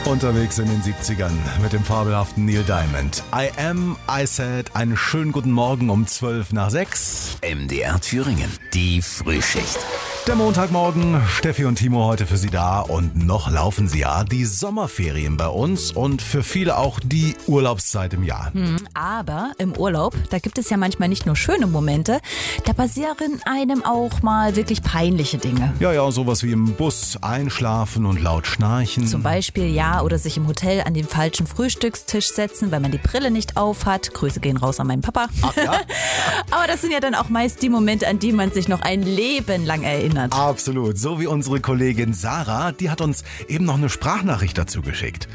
Unterwegs in den 70ern mit dem fabelhaften Neil Diamond. I Am, I Said, einen schönen guten Morgen um 5:12. MDR Thüringen, die Frühschicht. Der Montagmorgen, Steffi und Timo heute für Sie da und noch laufen sie ja die Sommerferien bei uns und für viele auch die Urlaubszeit im Jahr. Aber im Urlaub, da gibt es ja manchmal nicht nur schöne Momente, da passieren einem auch mal wirklich peinliche Dinge. Ja, sowas wie im Bus einschlafen und laut schnarchen. Zum Beispiel, ja, oder sich im Hotel an den falschen Frühstückstisch setzen, weil man die Brille nicht auf hat. Grüße gehen raus an meinen Papa. Ach, ja? Aber das sind ja dann auch meist die Momente, an die man sich noch ein Leben lang erinnert. Absolut, so wie unsere Kollegin Sarah, die hat uns eben noch eine Sprachnachricht dazu geschickt.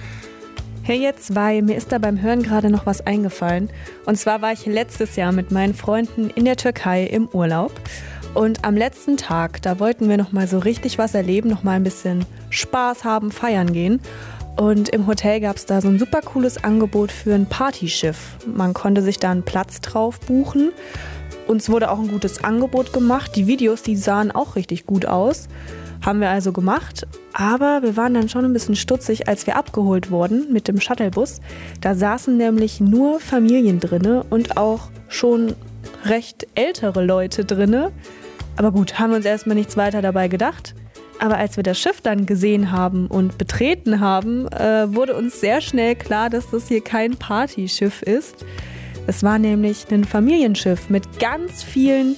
Hey ihr zwei, mir ist da beim Hören gerade noch was eingefallen. Und zwar war ich letztes Jahr mit meinen Freunden in der Türkei im Urlaub. Und am letzten Tag, da wollten wir noch mal so richtig was erleben, noch mal ein bisschen Spaß haben, feiern gehen. Und im Hotel gab es da so ein super cooles Angebot für ein Partyschiff. Man konnte sich da einen Platz drauf buchen. Uns wurde auch ein gutes Angebot gemacht. Die Videos, die sahen auch richtig gut aus. Haben wir also gemacht. Aber wir waren dann schon ein bisschen stutzig, als wir abgeholt wurden mit dem Shuttlebus. Da saßen nämlich nur Familien drinne und auch schon recht ältere Leute drinne. Aber gut, haben wir uns erstmal nichts weiter dabei gedacht. Aber als wir das Schiff dann gesehen haben und betreten haben, wurde uns sehr schnell klar, dass das hier kein Partyschiff ist. Es war nämlich ein Familienschiff mit ganz vielen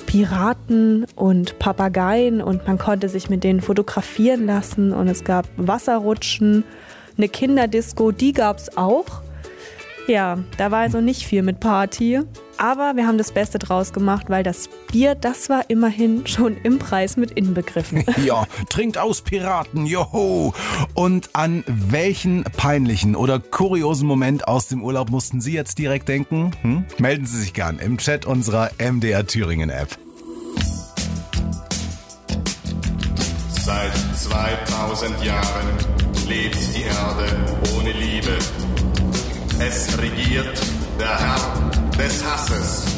Piraten und Papageien und man konnte sich mit denen fotografieren lassen und es gab Wasserrutschen, eine Kinderdisco, die gab es auch. Ja, da war also nicht viel mit Party, aber wir haben das Beste draus gemacht, weil das Bier, das war immerhin schon im Preis mit inbegriffen. Ja, trinkt aus, Piraten, joho! Und an welchen peinlichen oder kuriosen Moment aus dem Urlaub mussten Sie jetzt direkt denken? Melden Sie sich gern im Chat unserer MDR Thüringen App. Seit 2000 Jahren lebt die Erde ohne Liebe. Es regiert der Herr des Hasses.